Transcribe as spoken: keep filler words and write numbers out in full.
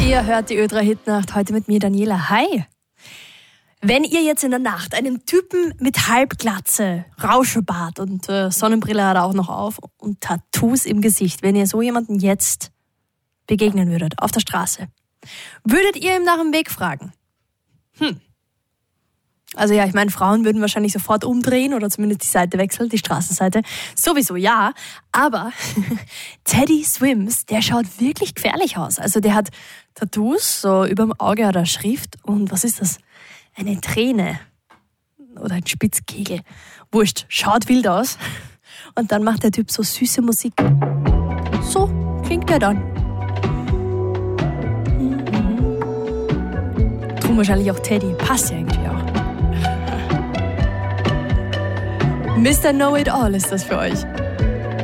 Ihr hört die Ö drei Hitnacht heute mit mir, Daniela. Hi! Wenn ihr jetzt in der Nacht einen Typen mit Halbglatze, Rauschebart und äh, Sonnenbrille hat er auch noch auf und Tattoos im Gesicht, wenn ihr so jemanden jetzt begegnen würdet, auf der Straße, würdet ihr ihm nach dem Weg fragen? Hm. Also ja, ich meine, Frauen würden wahrscheinlich sofort umdrehen oder zumindest die Seite wechseln, die Straßenseite. Sowieso ja, aber Teddy Swims, der schaut wirklich gefährlich aus. Also der hat Tattoos, so überm Auge hat er Schrift und was ist das? Eine Träne oder ein Spitzkegel. Wurscht, schaut wild aus. Und dann macht der Typ so süße Musik. So klingt der dann. Drum wahrscheinlich auch Teddy. Passt ja irgendwie auch. Mister Know-It-All ist das für euch.